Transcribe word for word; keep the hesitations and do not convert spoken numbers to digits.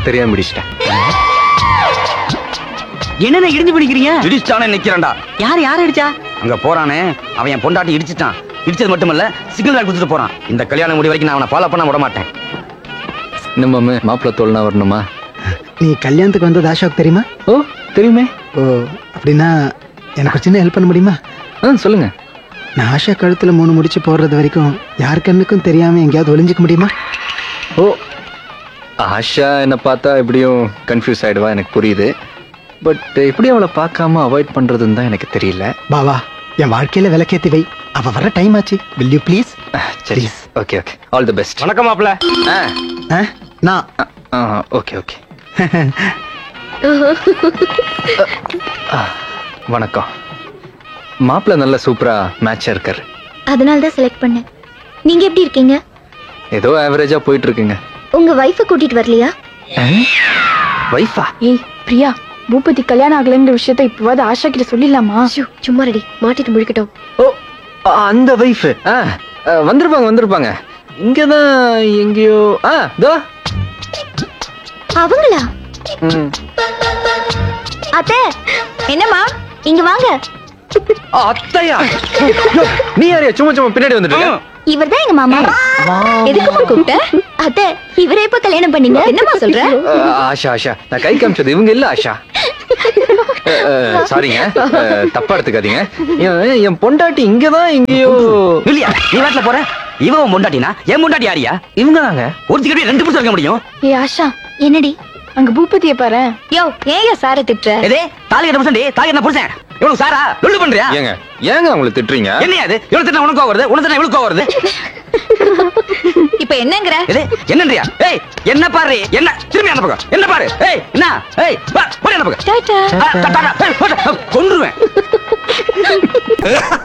தெரியாம இடிச்சிட்டேன். என்ன இடிஞ்சு பிடிக்கிறீங்க? இடிச்சானே நிக்கிறேன்டா. யார் யார் இடிச்சா? அங்க போறானே அவன் என் பொண்டாட்டி இடிச்சிட்டான். இடிச்சது மட்டுமல்ல சிக்னல் லைட் கொடுத்துட்டு போறான். இந்த கல்யாணம் முடி வரைக்கும் நான் அவனை ஃபாலோ பண்ண விட மாட்டேன். நம்ம மாப்பிள்ள தோல்னா வரணுமா? நீ கல்யாணத்துக்கு வந்தது அசோக் தெரியுமா? ஓ தெரியுமே. ஓ அப்படின்னா எனக்கு ஒரு சின்ன ஹெல்ப் பண்ண முடியுமா? ஆ சொல்லுங்க. நான் ஆஷா கழுத்துல மூணு முடிச்சு போடுறது வரைக்கும் யார் கண்ணுக்கும் தெரியாம எங்கேயாவது ஒளிஞ்சிக்க முடியுமா? ஓ ஆஷா என்ன பார்த்தா எப்படியும் கன்ஃபியூஸ் ஆயிடுவா, எனக்கு புரியுது. பட் எப்படி அவளை பார்க்காம அவாய்ட் பண்றதுன்னு தான் எனக்கு தெரியல. பாவா என் வாழ்க்கையில விளக்கேத்தி வை, அவ வர டைம் ஆச்சு. Will you please? சரி okay okay, all the best. வணக்கம் மாப்பிள்ள. நான் ஓகே ஓகே வணக்கம். மாப்பிள்ள நல்ல சூப்பரா மேட்சா இருக்காரு. அதனால தான் செலக்ட் பண்ணேன். நீங்க எப்படி இருக்கீங்க? ஏதோ ஆவரேஜா போயிட்டு இருக்குங்க. உங்க வைஃபை கூட்டிட்டு வரலையா? வைஃபா? ஏய் பிரியா, பூபதி கல்யாணம் ஆகலன்ற விஷயத்தை இப்பவாது ஆஷா கிட்ட சொல்லிடலாமா? சும்மா ரெடி மாட்டிட்டு முழிக்கட்டும். ஓ அந்த வைஃப் வந்திருப்பாங்க வந்திருப்பாங்க இங்கதான் எங்கேயோ. ஆ தோ அவங்களா? ம். அத்தை என்னம்மா இங்க வாங்க. ஆ, அத்தையா? நீ யாரையா சும்மா சும்மா பின்னாடி வந்துட்டு? இவர்தான் எங்க மாமா. எதுக்கு கூப்பிட்ட? அத்தை இவரே எப்ப கல்யாணம் பண்ணீங்க? என்னம்மா சொல்ற? ஆஷா ஆஷா நான் கை காமிச்சது இவங்க இல்ல ஆஷா. சாரிங்க, தப்பா எடுத்துக்காதீங்க. என் என் பொண்டாட்டி இங்கதான் எங்கேயோ. இல்லையா நீ வாட்டில போற? இவன் பொண்டாட்டினா என் பொண்டாட்டி யாரியா? இவங்க தாங்க. ஒரு சிக்கடி ரெண்டு புடிச்சு வைக்க முடியும். ஏய் ஆஷா, என்னடி அங்க பூபதியை பாரு. யோ ஏயா சார திட்டுற? எதே தாலி கட்ட புருஷன்டி, தாலி கட்ட புருஷன். இவனுக்கு சாரா லொல்லு பண்றியா? ஏங்க ஏங்க அவங்களை திட்டுறீங்க? என்னையா அது? இவனுக்கு திட்டா உனக்கு வருது, உனக்கு திட்டா இவளுக்கு வருது. இப்ப என்னங்கற? எதே என்னன்றியா? ஏய் என்ன பாரு, என்ன திரும்பி அந்த பக்கம் என்ன பாரு. ஏய் என்ன? ஏய் வா போடி அந்த பக்கம். டாடா. கொன்றுவேன்.